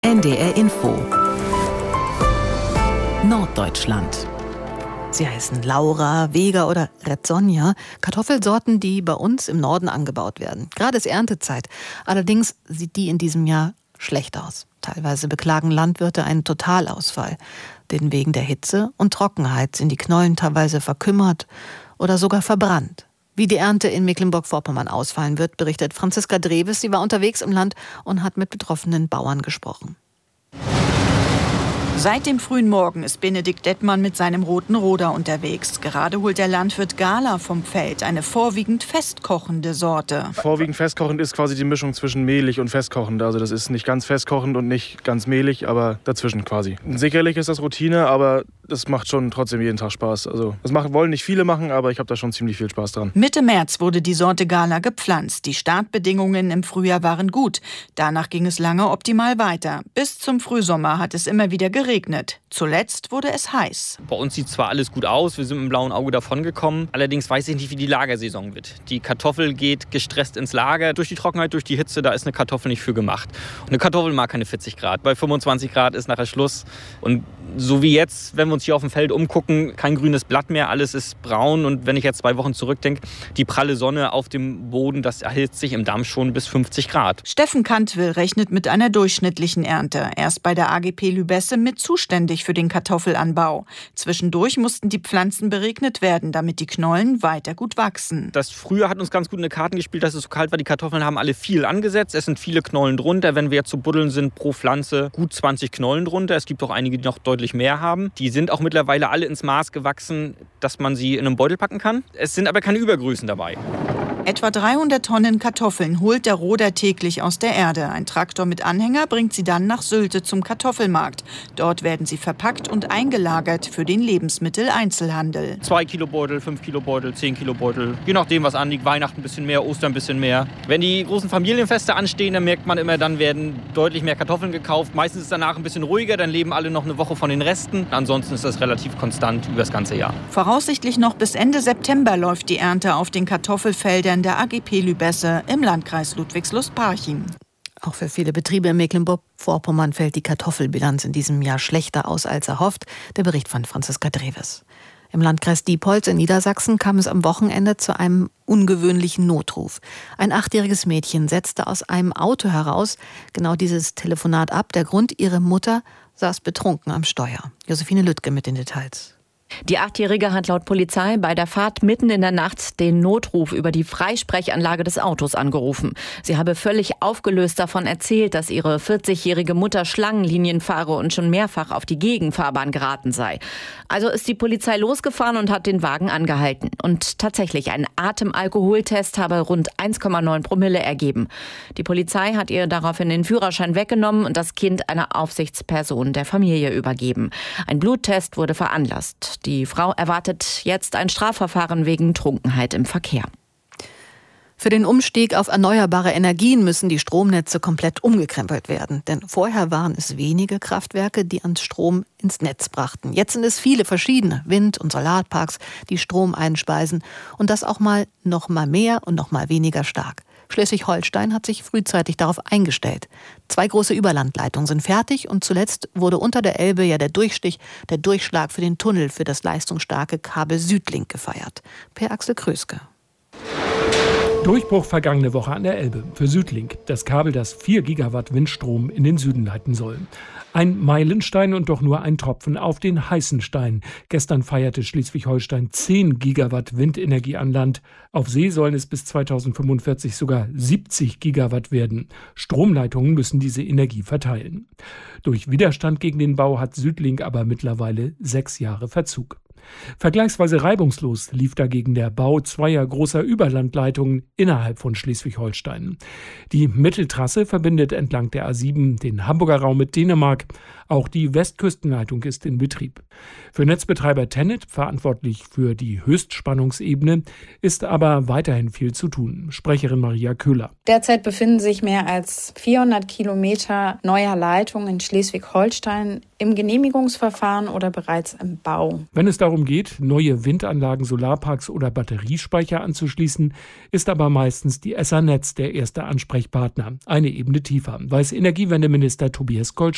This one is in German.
NDR Info Norddeutschland. Sie heißen Laura, Vega oder Red Sonja. Kartoffelsorten, die bei uns im Norden angebaut werden. Gerade ist Erntezeit. Allerdings sieht die in diesem Jahr schlecht aus. Teilweise beklagen Landwirte einen Totalausfall. Denn wegen der Hitze und Trockenheit sind die Knollen teilweise verkümmert oder sogar verbrannt. Wie die Ernte in Mecklenburg-Vorpommern ausfallen wird, berichtet Franziska Dreves. Sie war unterwegs im Land und hat mit betroffenen Bauern gesprochen. Seit dem frühen Morgen ist Benedikt Dettmann mit seinem roten Roder unterwegs. Gerade holt der Landwirt Gala vom Feld, eine vorwiegend festkochende Sorte. Vorwiegend festkochend ist quasi die Mischung zwischen mehlig und festkochend. Also das ist nicht ganz festkochend und nicht ganz mehlig, aber dazwischen quasi. Sicherlich ist das Routine, aber das macht schon trotzdem jeden Tag Spaß. Also das wollen nicht viele machen, aber ich habe da schon ziemlich viel Spaß dran. Mitte März wurde die Sorte Gala gepflanzt. Die Startbedingungen im Frühjahr waren gut. Danach ging es lange optimal weiter. Bis zum Frühsommer hat es immer wieder geregnet. Zuletzt wurde es heiß. Bei uns sieht zwar alles gut aus, wir sind mit dem blauen Auge davongekommen. Allerdings weiß ich nicht, wie die Lagersaison wird. Die Kartoffel geht gestresst ins Lager. Durch die Trockenheit, durch die Hitze, da ist eine Kartoffel nicht für gemacht. Und eine Kartoffel mag keine 40 Grad. Bei 25 Grad ist nachher Schluss. Und so wie jetzt, wenn wir uns hier auf dem Feld umgucken, kein grünes Blatt mehr, alles ist braun. Und wenn ich jetzt 2 Wochen zurückdenke, die pralle Sonne auf dem Boden, das erhitzt sich im Dampf schon bis 50 Grad. Steffen Kantwil rechnet mit einer durchschnittlichen Ernte. Er ist bei der AGP Lübesse mit zuständig für den Kartoffelanbau. Zwischendurch mussten die Pflanzen beregnet werden, damit die Knollen weiter gut wachsen. Das Frühjahr hat uns ganz gut eine Karte gespielt, dass es so kalt war. Die Kartoffeln haben alle viel angesetzt. Es sind viele Knollen drunter. Wenn wir jetzt zu buddeln sind, pro Pflanze gut 20 Knollen drunter. Es gibt auch einige, die noch deutlich mehr haben. Die sind auch mittlerweile alle ins Maß gewachsen, dass man sie in einem Beutel packen kann. Es sind aber keine Übergrößen dabei. Etwa 300 Tonnen Kartoffeln holt der Roder täglich aus der Erde. Ein Traktor mit Anhänger bringt sie dann nach Sylte zum Kartoffelmarkt. Dort werden sie verpackt und eingelagert für den Lebensmitteleinzelhandel. 2 Kilo Beutel, 5 Kilo Beutel, 10 Kilo Beutel. Je nachdem, was anliegt. Weihnachten ein bisschen mehr, Ostern ein bisschen mehr. Wenn die großen Familienfeste anstehen, dann merkt man immer, dann werden deutlich mehr Kartoffeln gekauft. Meistens ist es danach ein bisschen ruhiger, dann leben alle noch eine Woche von den Resten. Ansonsten ist das relativ konstant über das ganze Jahr. Voraussichtlich noch bis Ende September läuft die Ernte auf den Kartoffelfeldern der AGP Lübesse im Landkreis Ludwigslust-Parchim. Auch für viele Betriebe in Mecklenburg-Vorpommern fällt die Kartoffelbilanz in diesem Jahr schlechter aus als erhofft. Der Bericht von Franziska Dreves. Im Landkreis Diepholz in Niedersachsen kam es am Wochenende zu einem ungewöhnlichen Notruf. Ein 8-jähriges Mädchen setzte aus einem Auto heraus genau dieses Telefonat ab. Der Grund: ihre Mutter saß betrunken am Steuer. Josephine Lüttke mit den Details. Die 8-Jährige hat laut Polizei bei der Fahrt mitten in der Nacht den Notruf über die Freisprechanlage des Autos angerufen. Sie habe völlig aufgelöst davon erzählt, dass ihre 40-jährige Mutter Schlangenlinien fahre und schon mehrfach auf die Gegenfahrbahn geraten sei. Also ist die Polizei losgefahren und hat den Wagen angehalten. Und tatsächlich, ein Atemalkoholtest habe rund 1,9 Promille ergeben. Die Polizei hat ihr daraufhin den Führerschein weggenommen und das Kind einer Aufsichtsperson der Familie übergeben. Ein Bluttest wurde veranlasst. Die Frau erwartet jetzt ein Strafverfahren wegen Trunkenheit im Verkehr. Für den Umstieg auf erneuerbare Energien müssen die Stromnetze komplett umgekrempelt werden. Denn vorher waren es wenige Kraftwerke, die an Strom ins Netz brachten. Jetzt sind es viele verschiedene Wind- und Solarparks, die Strom einspeisen. Und das auch noch mal mehr und noch mal weniger stark. Schleswig-Holstein hat sich frühzeitig darauf eingestellt. 2 große Überlandleitungen sind fertig und zuletzt wurde unter der Elbe ja der Durchschlag für den Tunnel für das leistungsstarke Kabel Südlink gefeiert. Per Axel Kröske. Durchbruch vergangene Woche an der Elbe für Südlink, das Kabel, das 4 Gigawatt Windstrom in den Süden leiten soll. Ein Meilenstein und doch nur ein Tropfen auf den heißen Stein. Gestern feierte Schleswig-Holstein 10 Gigawatt Windenergie an Land. Auf See sollen es bis 2045 sogar 70 Gigawatt werden. Stromleitungen müssen diese Energie verteilen. Durch Widerstand gegen den Bau hat Südlink aber mittlerweile 6 Jahre Verzug. Vergleichsweise reibungslos lief dagegen der Bau 2 großer Überlandleitungen innerhalb von Schleswig-Holstein. Die Mitteltrasse verbindet entlang der A7 den Hamburger Raum mit Dänemark. Auch die Westküstenleitung ist in Betrieb. Für Netzbetreiber TenneT, verantwortlich für die Höchstspannungsebene, ist aber weiterhin viel zu tun. Sprecherin Maria Köhler. Derzeit befinden sich mehr als 400 Kilometer neuer Leitungen in Schleswig-Holstein im Genehmigungsverfahren oder bereits im Bau. Wenn es darum geht, neue Windanlagen, Solarparks oder Batteriespeicher anzuschließen, ist aber meistens die SA Netz der erste Ansprechpartner. Eine Ebene tiefer, weiß Energiewendeminister Tobias Goldschmidt.